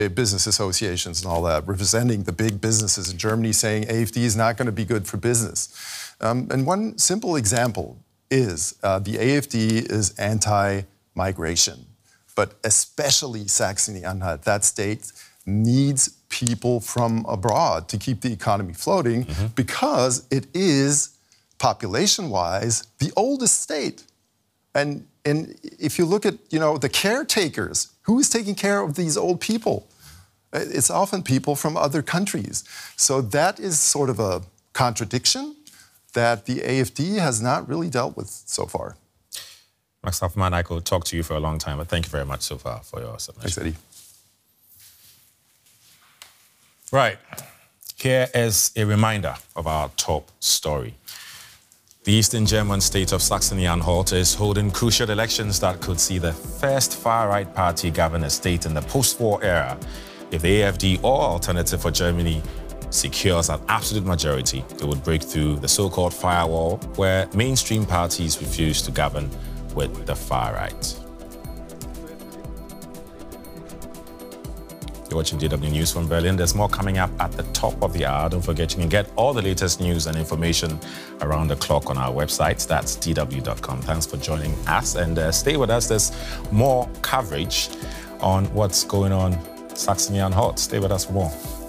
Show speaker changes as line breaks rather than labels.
business associations and all that, representing the big businesses in Germany, saying AfD is not going to be good for business. And one simple example is the AfD is anti-migration, but especially Saxony-Anhalt, that state needs people from abroad to keep the economy floating because it is, population-wise, the oldest state. And if you look at, the caretakers, who is taking care of these old people? It's often people from other countries. So that is sort of a contradiction that the AfD has not really dealt with so far.
Max Hoffman, I could talk to you for a long time, but thank you very much so far for your submission.
Thanks, Eddie.
Right. Here is a reminder of our top story. The Eastern German state of Saxony-Anhalt is holding crucial elections that could see the first far-right party govern a state in the post-war era. If the AfD or Alternative for Germany secures an absolute majority, it would break through the so-called firewall where mainstream parties refuse to govern with the far-right. You're watching DW News from Berlin. There's more coming up at the top of the hour. Don't forget you can get all the latest news and information around the clock on our website. That's dw.com. Thanks for joining us and stay with us. There's more coverage on what's going on Saxony-Anhalt. Stay with us for more.